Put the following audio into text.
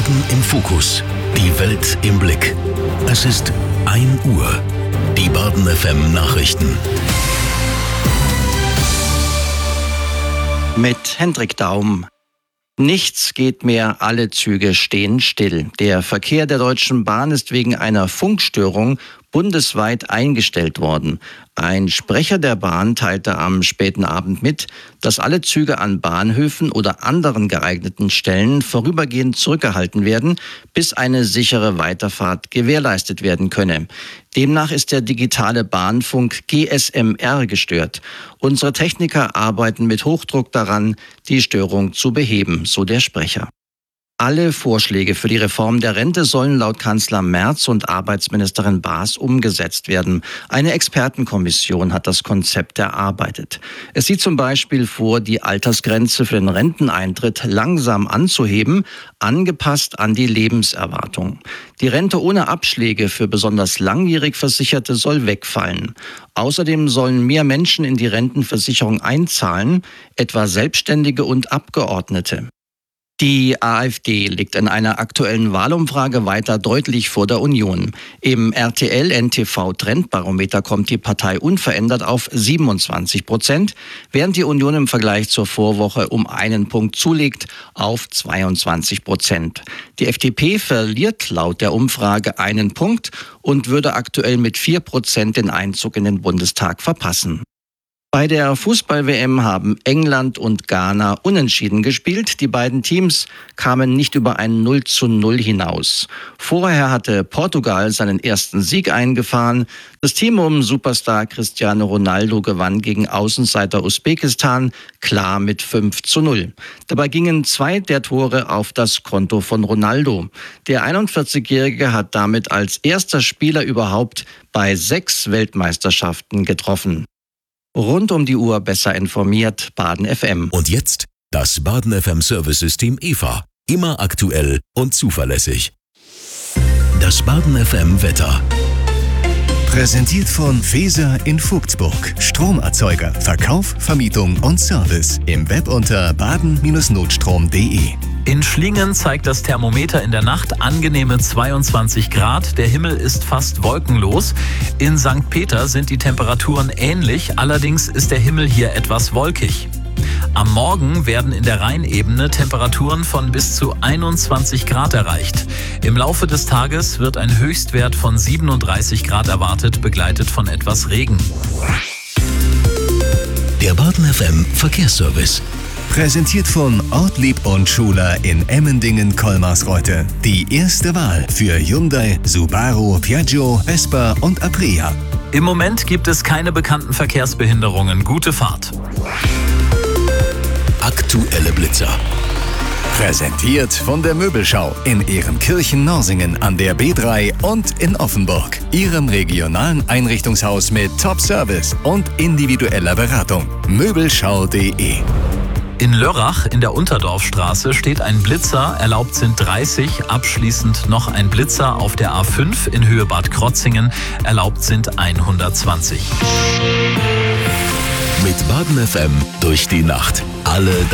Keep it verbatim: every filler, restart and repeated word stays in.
Baden im Fokus. Die Welt im Blick. Es ist ein Uhr. Die Baden F M Nachrichten. Mit Hendrik Daum. Nichts geht mehr, alle Züge stehen still. Der Verkehr der Deutschen Bahn ist wegen einer Funkstörung bundesweit eingestellt worden. Ein Sprecher der Bahn teilte am späten Abend mit, dass alle Züge an Bahnhöfen oder anderen geeigneten Stellen vorübergehend zurückgehalten werden, bis eine sichere Weiterfahrt gewährleistet werden könne. Demnach ist der digitale Bahnfunk G S M R gestört. Unsere Techniker arbeiten mit Hochdruck daran, die Störung zu beheben, so der Sprecher. Alle Vorschläge für die Reform der Rente sollen laut Kanzler Merz und Arbeitsministerin Baas umgesetzt werden. Eine Expertenkommission hat das Konzept erarbeitet. Es sieht zum Beispiel vor, die Altersgrenze für den Renteneintritt langsam anzuheben, angepasst an die Lebenserwartung. Die Rente ohne Abschläge für besonders langjährig Versicherte soll wegfallen. Außerdem sollen mehr Menschen in die Rentenversicherung einzahlen, etwa Selbstständige und Abgeordnete. Die AfD liegt in einer aktuellen Wahlumfrage weiter deutlich vor der Union. Im R T L-N T V-Trendbarometer kommt die Partei unverändert auf siebenundzwanzig Prozent, während die Union im Vergleich zur Vorwoche um einen Punkt zulegt auf zweiundzwanzig Prozent. Die F D P verliert laut der Umfrage einen Punkt und würde aktuell mit vier Prozent den Einzug in den Bundestag verpassen. Bei der Fußball-W M haben England und Ghana unentschieden gespielt. Die beiden Teams kamen nicht über ein null zu null hinaus. Vorher hatte Portugal seinen ersten Sieg eingefahren. Das Team um Superstar Cristiano Ronaldo gewann gegen Außenseiter Usbekistan klar mit fünf zu null. Dabei gingen zwei der Tore auf das Konto von Ronaldo. Der einundvierzigjährige hat damit als erster Spieler überhaupt bei sechs Weltmeisterschaften getroffen. Rund um die Uhr besser informiert, Baden F M. Und jetzt das Baden F M Service-System E V A. Immer aktuell und zuverlässig. Das Baden F M Wetter. Präsentiert von Feser in Vogtsburg. Stromerzeuger, Verkauf, Vermietung und Service. Im Web unter baden Notstrom punkt de. In Schlingen zeigt das Thermometer in der Nacht angenehme zweiundzwanzig Grad. Der Himmel ist fast wolkenlos. In Sankt Peter sind die Temperaturen ähnlich, allerdings ist der Himmel hier etwas wolkig. Am Morgen werden in der Rheinebene Temperaturen von bis zu einundzwanzig Grad erreicht. Im Laufe des Tages wird ein Höchstwert von siebenunddreißig Grad erwartet, begleitet von etwas Regen. Der Baden F M Verkehrsservice. Präsentiert von Ortlieb und Schuler in Emmendingen-Kolmarsreuth. Die erste Wahl für Hyundai, Subaru, Piaggio, Vespa und Aprilia. Im Moment gibt es keine bekannten Verkehrsbehinderungen. Gute Fahrt. Aktuelle Blitzer. Präsentiert von der Möbelschau in Ehrenkirchen-Norsingen an der B drei und in Offenburg. Ihrem regionalen Einrichtungshaus mit Top-Service und individueller Beratung. Möbelschau punkt de. In Lörrach in der Unterdorfstraße steht ein Blitzer, erlaubt sind dreißig, abschließend noch ein Blitzer auf der A fünf in Höhe Bad Krotzingen, erlaubt sind hundertzwanzig. Mit Baden F M durch die Nacht. Alle